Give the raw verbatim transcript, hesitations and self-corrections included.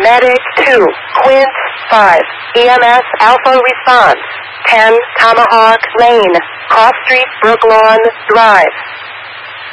Medic two, Quint five, E M S Alpha response, ten, Tomahawk Lane, Cross Street, Brooklawn Drive.